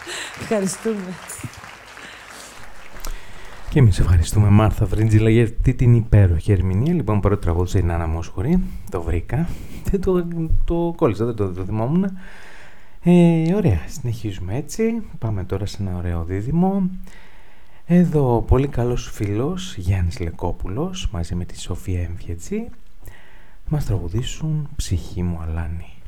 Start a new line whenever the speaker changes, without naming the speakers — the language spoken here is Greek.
Ευχαριστούμε.
Και εμείς ευχαριστούμε Μάρθα Βρύντζιλα για αυτή την υπέροχη ερμηνεία. Λοιπόν, πρώτο τραγούδι η Νάνα Μόσχουρη. Το βρήκα. Το κόλλησα, δεν το θυμόμουν. Ωραία, συνεχίζουμε έτσι. Πάμε τώρα σε ένα ωραίο δίδυμο. Εδώ πολύ καλός φίλος Γιάννης Λεκόπουλος μαζί με τη Σοφία Εμφιετζή μας τραγουδήσουν «Ψυχή μου Αλάνη».